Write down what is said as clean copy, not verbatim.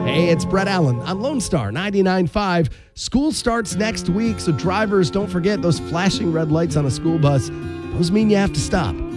Hey, it's Brett Allen on Lone Star 99.5. School starts next week, so drivers, don't forget those flashing red lights on a school bus. Those mean you have to stop.